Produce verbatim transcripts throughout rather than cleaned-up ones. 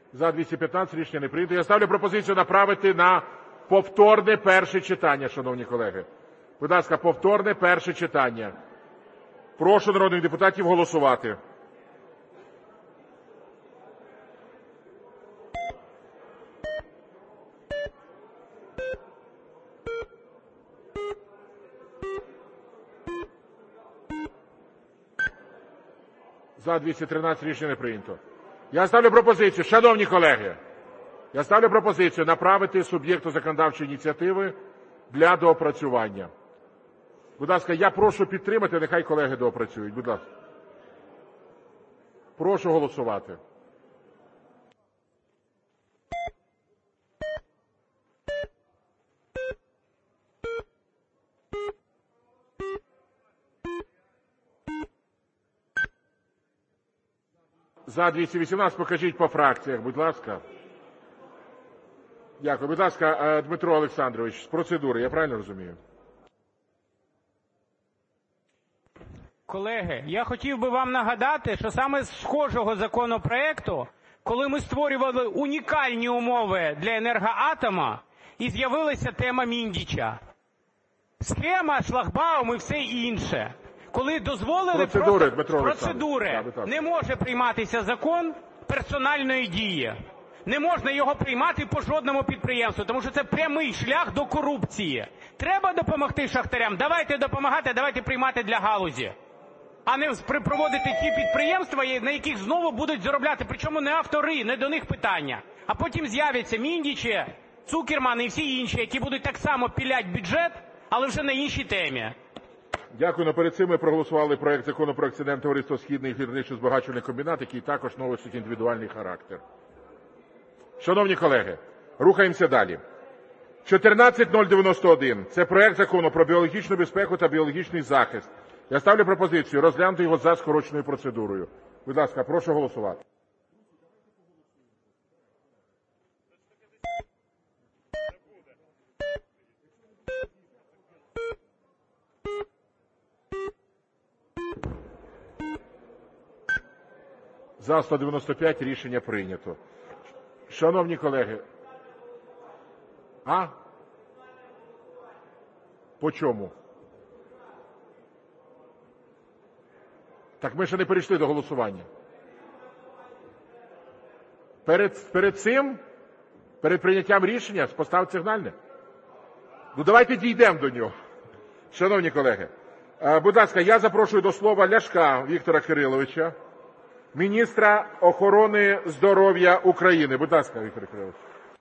За двісті п'ятнадцять рішення не прийнято. Я ставлю пропозицію направити на повторне перше читання, шановні колеги. Будь ласка, повторне перше читання. Прошу народних депутатів голосувати. За двісті тринадцять рішення не прийнято. Я ставлю пропозицію, шановні колеги, я ставлю пропозицію направити суб'єкту законодавчої ініціативи для доопрацювання. Будь ласка, я прошу підтримати, нехай колеги доопрацюють. Будь ласка. Прошу голосувати. За двісті вісімнадцять покажіть по фракціях, будь ласка. Дякую. Будь ласка, Дмитро Олександрович, з процедури, я правильно розумію? Колеги, я хотів би вам нагадати, що саме з схожого законопроекту, коли ми створювали унікальні умови для Енергоатома, і з'явилася тема Міндіча. Схема, шлагбаум і все інше. Коли дозволили процедури, просто Дмитро процедури, да, не може прийматися закон персональної дії. Не можна його приймати по жодному підприємству, тому що це прямий шлях до корупції. Треба допомогти шахтарям? Давайте допомагати, давайте приймати для галузі. А не проводити ті підприємства, на яких знову будуть заробляти. Причому не автори, не до них питання. А потім з'являться Міндічі, Цукерман і всі інші, які будуть так само пілять бюджет, але вже на іншій темі. Дякую. Но перед цим ми проголосували проект закону про акціонерне товариство «Східний гірничо-збагачувальний комбінат», який також носить індивідуальний характер. Шановні колеги, рухаємося далі. чотирнадцять нуль дев'яносто один. Це проект закону про біологічну безпеку та біологічний захист. Я ставлю пропозицію розглянути його за скороченою процедурою. Будь ласка, прошу голосувати. За сто дев'яносто п'ять рішення прийнято. Шановні колеги. А? По чому? Так ми ще не перейшли до голосування. Перед, перед цим, перед прийняттям рішення, постав сигнальне. Ну давайте дійдемо до нього. Шановні колеги, будь ласка, я запрошую до слова Ляшка Віктора Кириловича, міністра охорони здоров'я України. Будь ласка, Віктор Кирилович.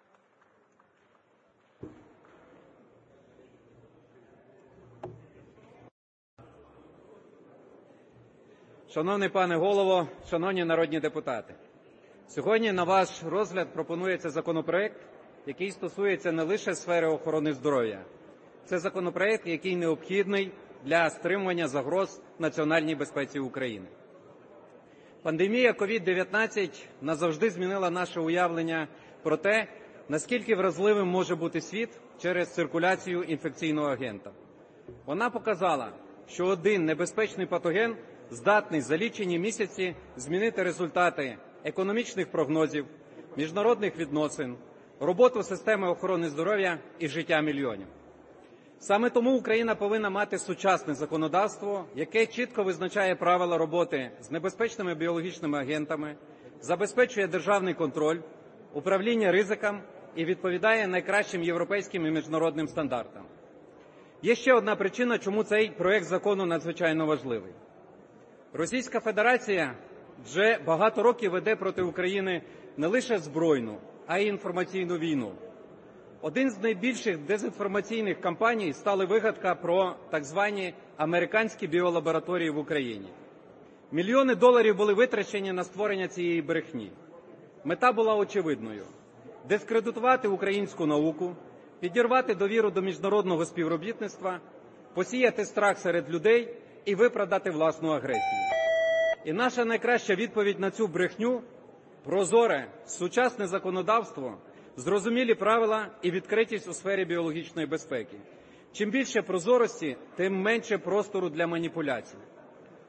Шановний пане Голово, шановні народні депутати, сьогодні на ваш розгляд пропонується законопроект, який стосується не лише сфери охорони здоров'я. Це законопроект, який необхідний для стримування загроз національній безпеці України. Пандемія ковід дев'ятнадцять назавжди змінила наше уявлення про те, наскільки вразливим може бути світ через циркуляцію інфекційного агента. Вона показала, що один небезпечний патоген здатний за лічені місяці змінити результати економічних прогнозів, міжнародних відносин, роботу системи охорони здоров'я і життя мільйонів. Саме тому Україна повинна мати сучасне законодавство, яке чітко визначає правила роботи з небезпечними біологічними агентами, забезпечує державний контроль, управління ризиком і відповідає найкращим європейським і міжнародним стандартам. Є ще одна причина, чому цей проект закону надзвичайно важливий. Російська Федерація вже багато років веде проти України не лише збройну, а й інформаційну війну. Один з найбільших дезінформаційних кампаній стала вигадка про так звані американські біолабораторії в Україні. Мільйони доларів були витрачені на створення цієї брехні. Мета була очевидною – дискредитувати українську науку, підірвати довіру до міжнародного співробітництва, посіяти страх серед людей і виправдати власну агресію. І наша найкраща відповідь на цю брехню – прозоре, сучасне законодавство, зрозумілі правила і відкритість у сфері біологічної безпеки. Чим більше прозорості, тим менше простору для маніпуляцій.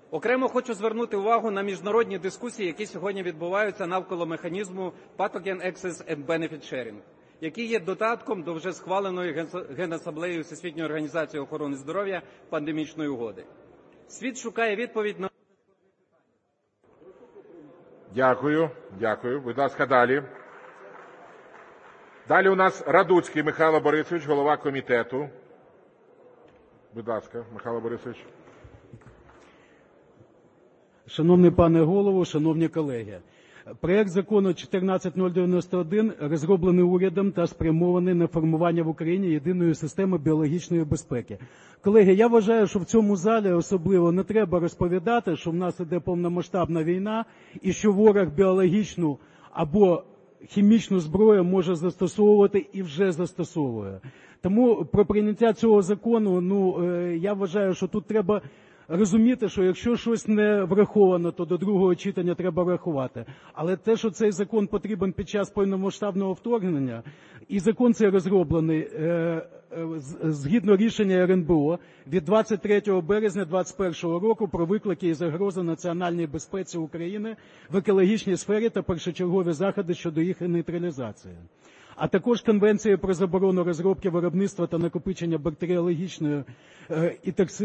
Окремо хочу звернути увагу на міжнародні дискусії, які сьогодні відбуваються навколо механізму Pathogen Access and Benefit Sharing, який є додатком до вже схваленої Генасамблеєю Всесвітньої організації охорони здоров'я пандемічної угоди. Світ шукає відповідь на... Дякую, дякую. Будь ласка, далі. Далі у нас Радуцький Михайло Борисович, голова комітету. Будь ласка, Михайло Борисович. Шановний пане голово, шановні колеги, проект закону чотирнадцять нуль дев'яносто один розроблений урядом та спрямований на формування в Україні єдиної системи біологічної безпеки. Колеги, я вважаю, що в цьому залі особливо не треба розповідати, що в нас іде повномасштабна війна і що ворог біологічну або хімічну зброю може застосовувати і вже застосовує. Тому про прийняття цього закону, ну, я вважаю, що тут треба розуміти, що якщо щось не враховано, то до другого читання треба врахувати. Але те, що цей закон потрібен під час повномасштабного вторгнення, і закон цей розроблений е, е, згідно рішення ер ен бе о від двадцять третього березня двадцять першого року про виклики і загрози національній безпеці України в екологічній сфері та першочергові заходи щодо їх нейтралізації. А також Конвенції про заборону розробки, виробництва та накопичення бактеріологічної е, і токсичної